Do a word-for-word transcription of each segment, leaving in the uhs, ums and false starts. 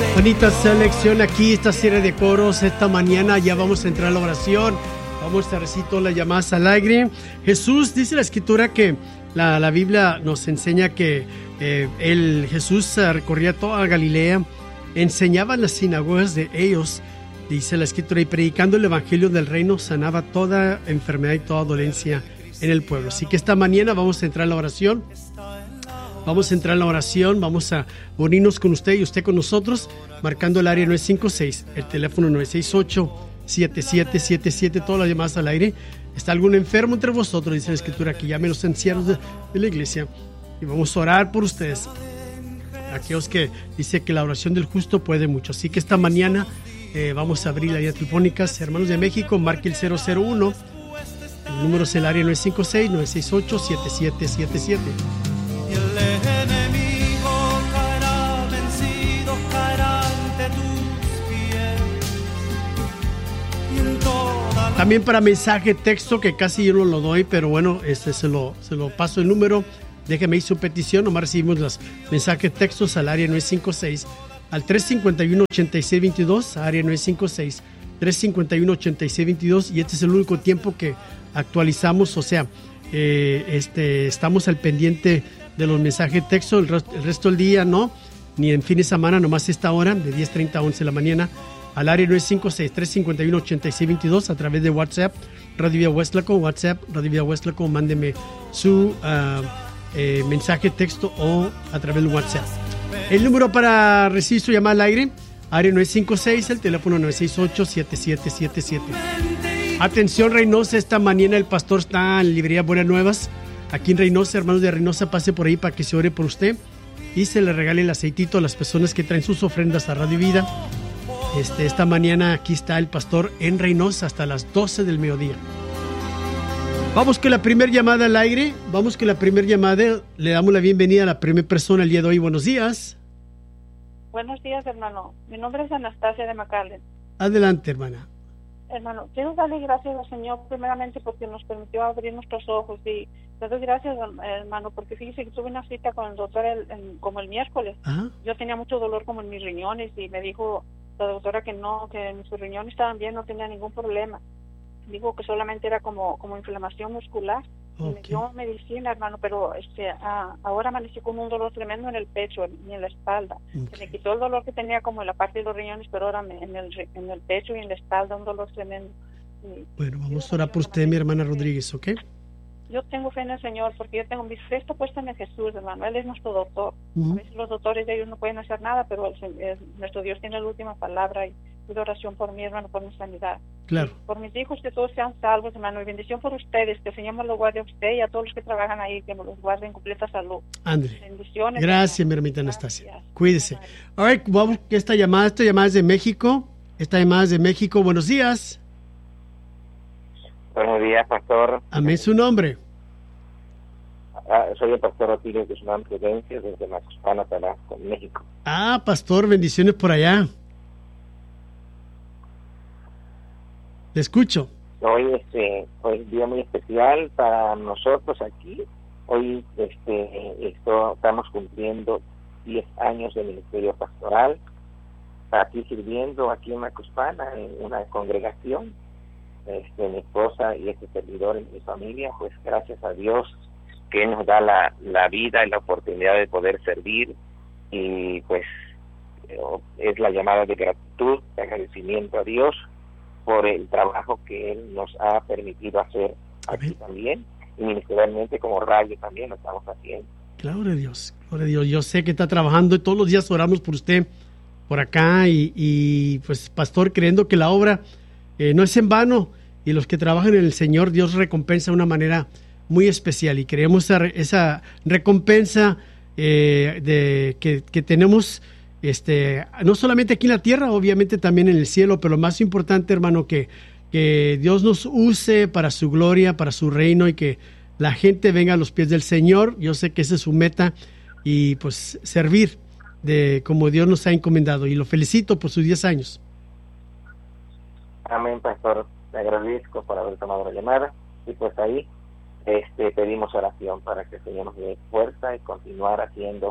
Bonita selección aquí, esta serie de coros. Esta mañana ya vamos a entrar a la oración. Vamos a recitar las llamadas al aire. Jesús, dice la escritura que la, la Biblia nos enseña que eh, el Jesús recorría toda Galilea, enseñaba en las sinagogas de ellos, dice la escritura, y predicando el evangelio del reino sanaba toda enfermedad y toda dolencia en el pueblo. Así que esta mañana vamos a entrar a la oración. Vamos a entrar en la oración, vamos a unirnos con usted y usted con nosotros, marcando el área nueve cinco seis, el teléfono nueve seis ocho, siete siete siete siete, todas las llamadas al aire. ¿Está algún enfermo entre vosotros? Dice la escritura, que llame a los ancianos de, de la iglesia y vamos a orar por ustedes. Aquellos que dice que la oración del justo puede mucho. Así que esta mañana eh, vamos a abrir la línea telefónica. Hermanos de México, marque el cero cero uno. El número es el área nueve cinco seis, nueve seis ocho, siete siete siete siete. Y el enemigo caerá vencido, caerá ante tus pies. Y en toda la... También para mensaje texto, que casi yo no lo doy, pero bueno, este se lo, se lo paso el número. Déjeme ir su petición, nomás recibimos los mensajes textos al área nueve cinco seis, al tres cinco uno, ocho seis dos dos, área nueve cinco seis, tres cinco uno, ocho seis dos dos, y este es el único tiempo que actualizamos, o sea, eh, este, estamos al pendiente de los mensajes texto, el resto, el resto del día no, ni en fin de semana, nomás esta hora, de diez treinta a once de la mañana, al área nueve cinco seis, tres cinco uno, ocho seis dos dos, a través de WhatsApp, Radio Vida Hueslaco, WhatsApp, Radio Vida Hueslaco, mándeme su uh, eh, mensaje texto o a través de WhatsApp. El número para recibir su llamada al aire, área nueve cinco seis, el teléfono nueve seis ocho, siete siete siete siete. Atención Reynosa, esta mañana el pastor está en Librería Buenas Nuevas, aquí en Reynosa. Hermanos de Reynosa, pase por ahí para que se ore por usted y se le regale el aceitito a las personas que traen sus ofrendas a Radio Vida. Este, esta mañana aquí está el pastor en Reynosa hasta las doce del mediodía. Vamos con la primera llamada al aire. Vamos con la primera llamada. Le damos la bienvenida a la primera persona el día de hoy. Buenos días. Buenos días, hermano. Mi nombre es Anastasia de McAllen. Adelante, hermana. Hermano, quiero darle gracias al Señor primeramente porque nos permitió abrir nuestros ojos, y le doy gracias, hermano, porque fíjese que tuve una cita con el doctor el, el, como el miércoles. Ajá. Yo tenía mucho dolor como en mis riñones y me dijo la doctora que no, que mis riñones estaban bien, no tenía ningún problema. Dijo que solamente era como como inflamación muscular. Okay. Y me dio medicina, hermano, pero este a, ahora amanecí con un dolor tremendo en el pecho y en la espalda. Okay. Se me quitó el dolor que tenía como en la parte de los riñones, pero ahora me, en, el, en el pecho y en la espalda un dolor tremendo. Y bueno, vamos a orar por usted, mi hermana Rodríguez, ¿ok? Yo tengo fe en el Señor porque yo tengo mi fe está puesta en Jesús, hermano. Él es nuestro doctor. Uh-huh. A veces los doctores de ellos no pueden hacer nada, pero el, el, nuestro Dios tiene la última palabra, y pido oración por mi hermano, por mi sanidad. Claro. Y por mis hijos, que todos sean salvos, hermano, y bendición por ustedes, que el Señor me lo guarde a usted y a todos los que trabajan ahí, que me los guarden en completa salud. André. Bendiciones. Gracias, mi hermanita Anastasia. Cuídese. All right, vamos, esta llamada, esta llamada es de México. Esta llamada es de México. Buenos días. Buenos días, pastor. Amén, su nombre. Ah, soy el pastor Otilio Guzmán Prudencia, desde Macuspana, Tabasco, México. Ah, pastor, bendiciones por allá. Le escucho. Hoy este, hoy es un día muy especial para nosotros aquí. Hoy este, esto, estamos cumpliendo diez años de ministerio pastoral, aquí sirviendo aquí en Macuspana, en una congregación. Este, mi esposa y este servidor en mi familia, pues gracias a Dios que nos da la, la vida y la oportunidad de poder servir, y pues es la llamada de gratitud, de agradecimiento a Dios por el trabajo que Él nos ha permitido hacer aquí Amén. También, y ministerialmente como radio también lo estamos haciendo. Gloria a Dios, gloria a Dios. Yo sé que está trabajando y todos los días oramos por usted, por acá, y, y pues pastor, creyendo que la obra eh, no es en vano, y los que trabajan en el Señor, Dios recompensa de una manera muy especial, y creemos esa, esa recompensa eh, de que, que tenemos este no solamente aquí en la tierra, obviamente también en el cielo, pero lo más importante, hermano, que, que Dios nos use para su gloria, para su reino, y que la gente venga a los pies del Señor. Yo sé que esa es su meta, y pues servir de como Dios nos ha encomendado, y lo felicito por sus diez años. Amén, pastor. Le agradezco por haber tomado la llamada, y pues ahí este pedimos oración para que el Señor nos dé fuerza y continuar haciendo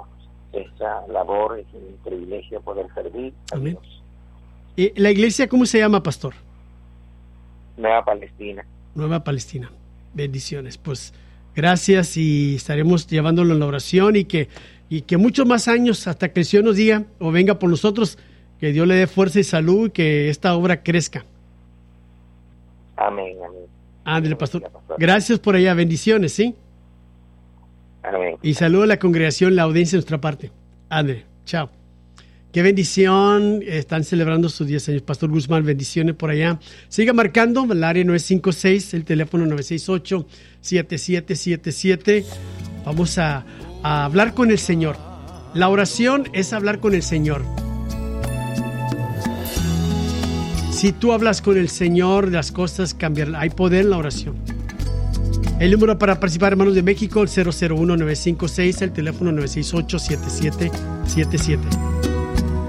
esta labor, es un privilegio poder servir a Amén. Dios. ¿Y la iglesia cómo se llama, pastor? Nueva Palestina. Nueva Palestina. Bendiciones. Pues gracias y estaremos llevándolo en la oración y que, y que muchos más años hasta que el Señor nos diga o venga por nosotros, que Dios le dé fuerza y salud y que esta obra crezca. Amén, amén. Ándale, pastor. Gracias por allá. Bendiciones, ¿sí? Amén. Y saludo a la congregación, la audiencia de nuestra parte. Ándale, chao. Qué bendición. Están celebrando sus diez años. Pastor Guzmán, bendiciones por allá. Siga marcando el área nueve cinco seis, el teléfono nueve seis ocho, siete siete siete siete. Vamos a, a hablar con el Señor. La oración es hablar con el Señor. Si tú hablas con el Señor, las cosas cambiarán. Hay poder en la oración. El número para participar, hermanos de México, el cero cero uno nueve cinco seis, el teléfono nueve seis ocho, siete siete siete siete.